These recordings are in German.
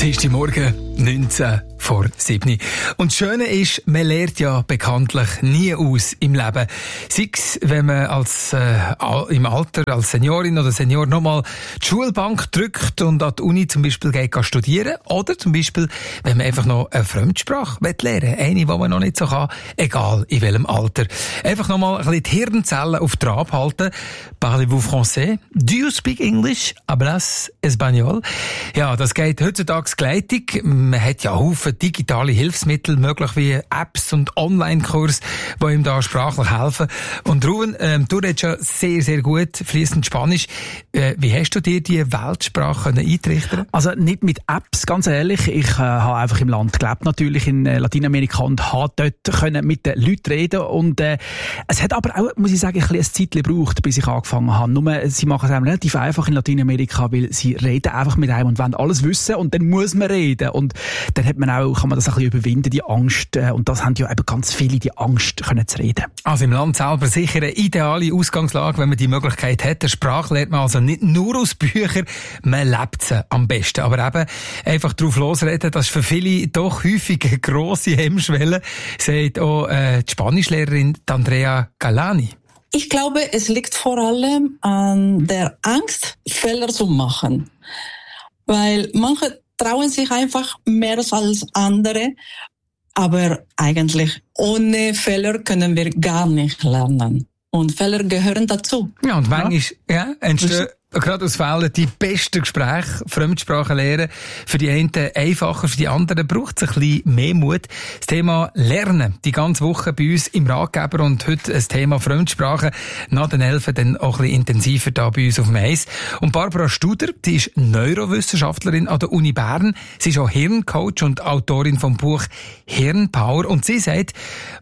Dienstagmorgen, 19:07. Und das Schöne ist, man lernt ja bekanntlich nie aus im Leben. Sei es, wenn man im Alter als Seniorin oder Senior nochmal die Schulbank drückt und an die Uni zum Beispiel geht studieren. Oder zum Beispiel, wenn man einfach noch eine Fremdsprache lernen will. Eine, die man noch nicht so kann, egal in welchem Alter. Einfach nochmal ein bisschen die Hirnzellen auf Trab halten. Parlez-vous français? Do you speak English? Hablas español? Ja, das geht heutzutage gleitig. Man hat ja Haufen digitale Hilfsmittel, möglich wie Apps und Online-Kurse, die ihm da sprachlich helfen. Und Ruben, du redest ja sehr, sehr gut fließend Spanisch. Wie hast du dir die Weltsprache eintrichtern? Also nicht mit Apps, ganz ehrlich. Ich habe einfach im Land gelebt, natürlich in Lateinamerika, und habe dort können mit den Leuten reden. Und es hat aber auch, muss ich sagen, ein bisschen ein Zeitchen gebraucht, bis ich angefangen habe. Nur, sie machen es einem relativ einfach in Lateinamerika, weil sie reden einfach mit einem und wollen alles wissen, und dann muss man reden. Und dann kann man das ein bisschen überwinden, die Angst. Und das haben ja eben ganz viele, die Angst, können zu reden. Also im Land selber sicher eine ideale Ausgangslage, wenn man die Möglichkeit hat. Die Sprache lernt man also nicht nur aus Büchern, man lebt sie am besten. Aber eben einfach drauf losreden, das ist für viele doch häufig eine grosse Hemmschwelle, sagt auch die Spanischlehrerin Andrea Galani. Ich glaube, es liegt vor allem an der Angst, Fehler zu machen. Weil manche trauen sich einfach mehr als andere. Aber eigentlich ohne Fehler können wir gar nicht lernen. Und Fehler gehören dazu. Ja, und manchmal entstehen gerade aus Fehlern die besten Gespräche, Fremdsprachen lernen. Für die einen einfacher, für die anderen braucht es ein bisschen mehr Mut. Das Thema Lernen, die ganze Woche bei uns im Ratgeber, und heute ein Thema Fremdsprachen. Nach den 11 dann auch ein bisschen intensiver da bei uns auf dem Eis. Und Barbara Studer, die ist Neurowissenschaftlerin an der Uni Bern. Sie ist auch Hirncoach und Autorin vom Buch Hirnpower. Und sie sagt,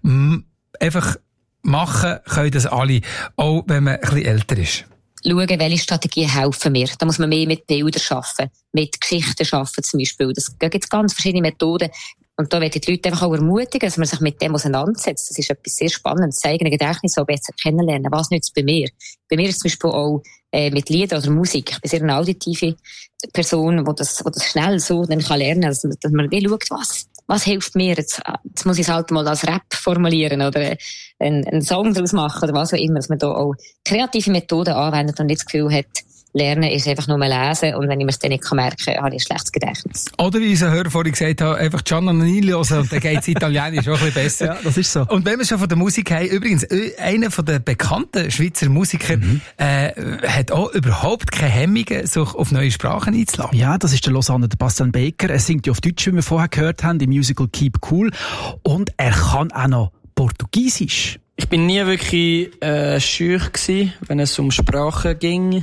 einfach machen können das alle, auch wenn man ein bisschen älter ist. Schauen, welche Strategien helfen mir. Da muss man mehr mit Bildern arbeiten, mit Geschichten arbeiten zum Beispiel. Da gibt es ganz verschiedene Methoden. Und da möchte ich die Leute einfach auch ermutigen, dass man sich mit dem auseinandersetzt. Das ist etwas sehr Spannendes. Das eigene Gedächtnis auch besser kennenlernen. Was nützt es bei mir? Bei mir ist es zum Beispiel auch mit Liedern oder Musik. Ich bin sehr eine auditive Person, die das schnell so dann kann lernen kann, dass man schaut, was hilft mir? Jetzt muss ich es halt mal als Rap formulieren oder einen Song daraus machen oder was auch immer, dass man da auch kreative Methoden anwendet und nicht das Gefühl hat, Lernen ist einfach nur lesen, und wenn ich mir es dann nicht merken kann, habe ich ein schlechtes Gedächtnis. Oder wie unser Hörer vorhin gesagt hat, einfach Gianna Nannini hören und dann geht es Italienisch auch ein bisschen besser. Ja, das ist so. Und wenn wir schon von der Musik haben, übrigens, einer von den bekannten Schweizer Musiker hat auch überhaupt keine Hemmungen, sich auf neue Sprachen einzulassen. Ja, das ist der Lausanne, der Bastian Baker. Er singt ja auf Deutsch, wie wir vorher gehört haben, im Musical Keep Cool. Und er kann auch noch Portugiesisch. Ich bin nie wirklich schüch gewesen, wenn es um Sprachen ging.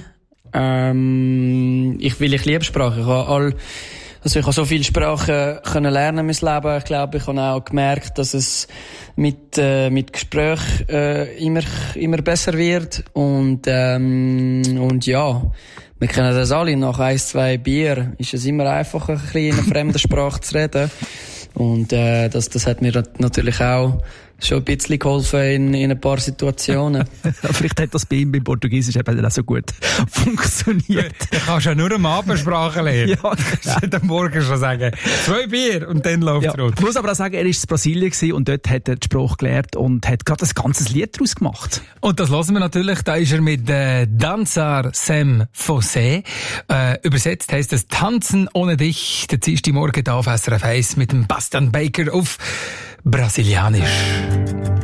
Ich liebe Sprachen. Ich habe so viele Sprachen können lernen in meinem Leben. Ich glaube, ich habe auch gemerkt, dass es mit Gespräch immer besser wird. Und ja, wir kennen das alle. Nach 1-2 Bier ist es immer einfacher, ein bisschen in einer fremden Sprache zu reden. Und das hat mir natürlich auch schon ein bisschen geholfen in ein paar Situationen. Vielleicht hat das bei ihm beim Portugiesisch eben auch so gut funktioniert. Du kannst ja nur am Abend Sprache lernen. Ja, kannst du am Morgen schon sagen, 2 Bier und dann läuft es rund. Ich muss aber auch sagen, er war in Brasilien gewesen und dort hat er die Sprache gelernt und hat gerade ein ganzes Lied daraus gemacht. Und das hören wir natürlich, da ist er mit Dançar Sem Fosse. Übersetzt heisst es Tanzen ohne dich. Der Dienstagmorgen da auf SRF 1 mit dem Bastian Baker auf Brasilianisch.